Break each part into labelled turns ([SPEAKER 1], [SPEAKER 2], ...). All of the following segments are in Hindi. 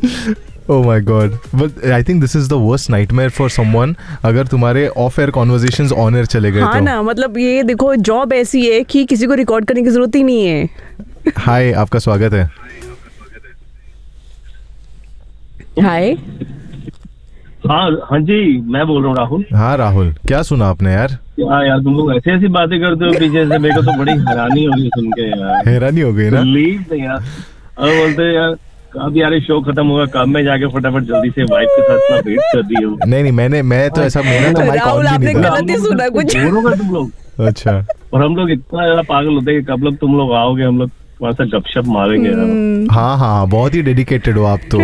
[SPEAKER 1] Oh my God. But I think this is the worst nightmare for someone अगर तुम्हारे of air conversations on air चले गए
[SPEAKER 2] हाँ
[SPEAKER 1] तो।
[SPEAKER 2] ना, मतलब ये देखो जॉब ऐसी है कि किसी को रिकॉर्ड करने की जरूरत ही नहीं है।
[SPEAKER 1] हाय, आपका स्वागत है।
[SPEAKER 2] हाय।
[SPEAKER 3] हाँ जी, मैं बोल रहा हूँ राहुल।
[SPEAKER 1] हाँ राहुल, क्या सुना आपने यार?
[SPEAKER 3] यार तुम लोग ऐसी ऐसी बातें करते हो पीछे से, मेरे को तो बड़ी हैरानी हो गई सुन के यार।
[SPEAKER 1] हैरानी हो गई ना?
[SPEAKER 3] लीव नहीं यार। अब बोलते यार कब यार शो खत्म होगा, कब मैं जाके फटाफट जल्दी से वाइफ के साथ ना वेट कर रही हूँ।
[SPEAKER 1] नहीं, मैं तो ऐसा, मेरा तो माइक ऑन भी नहीं था।
[SPEAKER 2] गलत ही सुना कुछ।
[SPEAKER 3] बोलोगे तुम लोग।
[SPEAKER 1] अच्छा।
[SPEAKER 3] और हम लोग इतना ज्यादा पागल होते हैं कि कब लोग तुम लोग आओगे, हम लोग वहाँ से गपशप मारेंगे यार।
[SPEAKER 1] हाँ, बहुत ही डेडिकेटेड हो आप तो।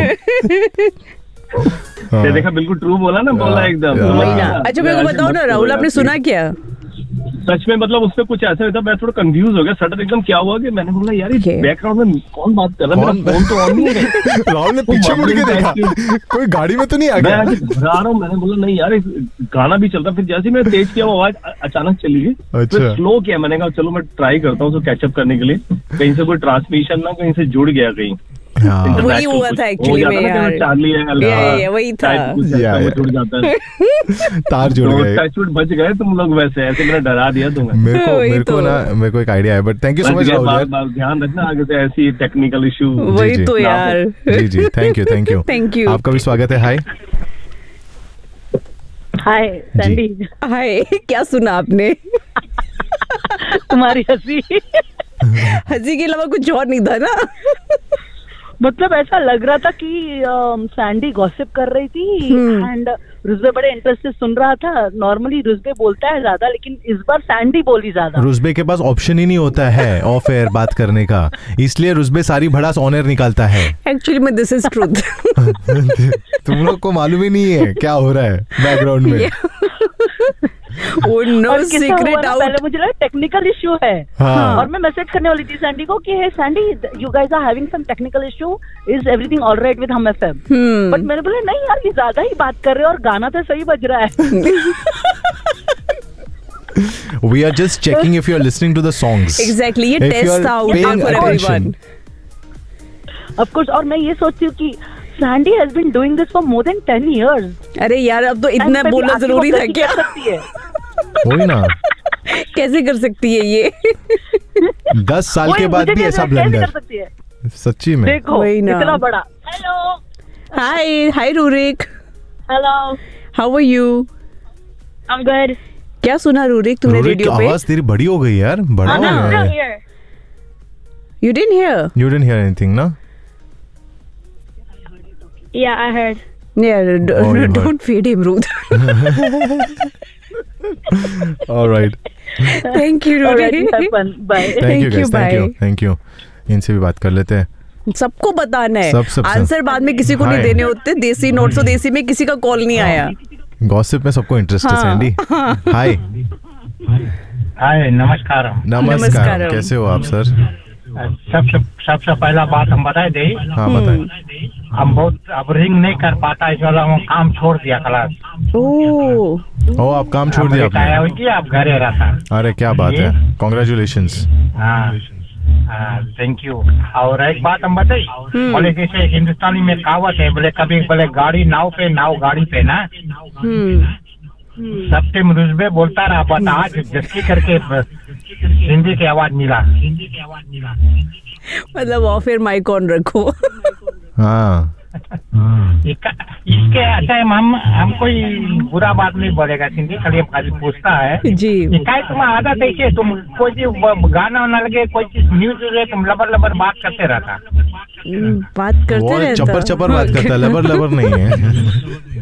[SPEAKER 3] ये देखा, बिल्कुल ट्रू बोला ना, बोला एकदम।
[SPEAKER 2] वही ना। अच्छा मेरे को बताओ ना राहुल, आपने सुना क्या?
[SPEAKER 3] सच में मतलब उसमें कुछ ऐसा होता, मैं थोड़ा कंफ्यूज हो गया सडन एकदम। क्या हुआ कि मैंने बोला यार ये बैकग्राउंड में कौन बात कर रहा है, मेरा फोन तो ऑन नहीं है।
[SPEAKER 1] राहुल ने पीछे मुड़ के देखा, कोई गाड़ी में तो नहीं आ गया?
[SPEAKER 3] मैं घबरा रहा हूँ, मैंने बोला नहीं यार गाना भी चलता। फिर जैसे मैं तेज किया वो आवाज अचानक चली गई। फिर स्लो किया, मैंने कहा चलो मैं ट्राई करता हूँ उसको कैचअप करने के लिए, कहीं से कोई ट्रांसमिशन ना कहीं से जुड़ गया कहीं।
[SPEAKER 2] वही हुआ था एक्चुअली में यार।
[SPEAKER 3] चार्ली है,
[SPEAKER 2] वही था।
[SPEAKER 3] जुड़ जाता है।
[SPEAKER 1] तार जुड़ गए।
[SPEAKER 3] टचवुड बच गए तुम लोग, वैसे ऐसे मैंने डरा दिया तुम्हें।
[SPEAKER 1] मेरे को एक आइडिया है, but thank you so much Rahul.
[SPEAKER 3] ध्यान रखना आगे से ऐसी टेक्निकल इशू।
[SPEAKER 2] वही तो यार।
[SPEAKER 1] जी थैंक यू। आपका भी स्वागत है।
[SPEAKER 4] हाय सैंडी।
[SPEAKER 2] हाय, क्या सुना आपने?
[SPEAKER 4] तुम्हारी हंसी
[SPEAKER 2] के अलावा कुछ और नहीं था ना?
[SPEAKER 4] मतलब ऐसा लग रहा था कि सैंडी गॉसिप कर रही थी एंड रुजबे बड़े इंटरेस्ट से सुन रहा था। नॉर्मली रुजबे बोलता है ज्यादा, लेकिन इस बार सैंडी बोली ज्यादा।
[SPEAKER 1] रुजबे के पास ऑप्शन ही नहीं होता है ऑफ एयर बात करने का, इसलिए रुजबे सारी भड़ास ऑन एयर निकालता है।
[SPEAKER 2] एक्चुअली में दिस इज ट्रूथ।
[SPEAKER 1] तुम लोग को मालूम ही नहीं है क्या हो रहा है बैकग्राउंड में।
[SPEAKER 2] Oh, no secret out.
[SPEAKER 4] पहले मुझे लगा टेक्निकल इशू है।
[SPEAKER 1] हाँ।
[SPEAKER 4] और मैं मैसेज करने वाली थी सैंडी को कि हे Sandy, you guys are having some technical issue, is everything alright with हम एफएम? बट मैंने बोला नहीं यार, ये ज्यादा ही बात कर रहे हो और गाना तो सही बज रहा है।
[SPEAKER 1] We are just checking if you are listening to the songs.
[SPEAKER 2] Exactly, ये test out for everyone.
[SPEAKER 4] Of course, और मैं ये सोचती हूँ कि Sandy has been doing this for more than 10 years.
[SPEAKER 2] अरे यार, अब तो इतना बोलना जरूरी था क्या?
[SPEAKER 1] वही ना,
[SPEAKER 2] कैसे कर सकती है ये?
[SPEAKER 1] 10 साल के बाद भी ऐसा ब्लंडर, सच्ची में।
[SPEAKER 4] देखो इतना बड़ा। Hello.
[SPEAKER 2] Hi रूरिक।
[SPEAKER 4] Hello.
[SPEAKER 2] How are you?
[SPEAKER 4] I am good.
[SPEAKER 2] क्या सुना रूरिक तुमने रेडियो पे?
[SPEAKER 1] आवाज तेरी बड़ी हो गई यार, बड़ा हो गया है।
[SPEAKER 2] You didn't hear
[SPEAKER 1] anything, ना?
[SPEAKER 4] Yeah, I heard.
[SPEAKER 2] Yeah, don't feed him, Ruth.
[SPEAKER 1] All right.
[SPEAKER 2] Thank you, Rudy.
[SPEAKER 4] Bye.
[SPEAKER 1] Thank you. इनसे भी बात कर लेते हैं।
[SPEAKER 2] सबको बताना है। आंसर बाद में किसी को नहीं देने होते। देसी नोट सो देसी में किसी का कॉल नहीं आया।
[SPEAKER 1] गॉसिप में सबको इंटरेस्ट है सैंडी। हाय।
[SPEAKER 3] नमस्कार।
[SPEAKER 1] कैसे हो आप सर?
[SPEAKER 3] सबसे पहला बात हम बताए दे।
[SPEAKER 1] हाँ बताएं।
[SPEAKER 3] हम बहुत अब रिंग नहीं कर पाता, इस वाला हम काम छोड़ दिया क्लास।
[SPEAKER 1] ओ आप काम छोड़ दिया आपने?
[SPEAKER 3] आप घरे रहता।
[SPEAKER 1] अरे क्या बात है, कॉन्ग्रेचुलेशंस।
[SPEAKER 3] Thank you. और एक बात हम बताइए, बोले जैसे हिंदुस्तानी में कहावत है, बोले कभी बोले गाड़ी नाव पे, नाव गाड़ी पे ना। सब टाइम रुजबे बोलता रहा, बट आज जस्ती करके हिंदी की आवाज मिला।
[SPEAKER 2] मतलब ऑफ एयर माइक ऑन रखो।
[SPEAKER 1] हाँ।
[SPEAKER 3] इसके अच्छा हम कोई बुरा बात नहीं बोलेगा, सिंधी खाली पूछता है
[SPEAKER 2] जी।
[SPEAKER 3] तुम आदत है, तुम कोई चीज गाना ना लगे, कोई चीज न्यूज लगे, तुम लबर लबर बात करते रहता।
[SPEAKER 2] बात करते रहता,
[SPEAKER 1] चपर चपर बात करता, लबर लबर नहीं है।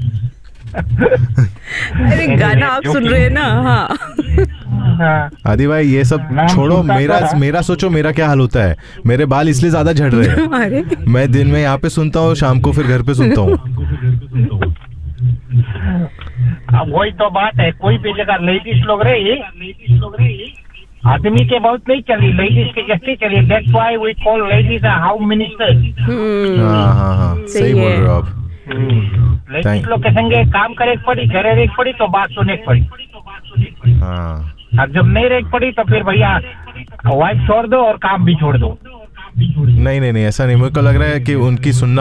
[SPEAKER 2] अरे गाना आप सुन रहे हैं ना? हाँ।
[SPEAKER 1] आदि भाई ये सब छोड़ो, मेरा सोचो मेरा क्या हाल होता है। मेरे बाल इसलिए ज्यादा झड़ रहे हैं। मैं दिन में यहाँ पे सुनता हूँ, शाम को फिर घर पे सुनता हूँ।
[SPEAKER 3] वही तो बात है, कोई भी जगह लेडीज लोग रही, आदमी के बहुत नहीं चली, लेडीज के जैसे चली। That's why we call ladies house minister.
[SPEAKER 1] हाँ, सही बोल रहे हो आप।
[SPEAKER 3] लेडीज लोग के संगे काम करे पड़ी, घरे रेख पड़ी तो बात सुने पड़ी।
[SPEAKER 1] हाँ।
[SPEAKER 3] अब जब नहीं रेख पड़ी तो फिर भैया वाइफ छोड़ दो और काम भी छोड़ दो।
[SPEAKER 1] नहीं ऐसा नहीं, मुझे को लग रहा है कि उनकी सुनना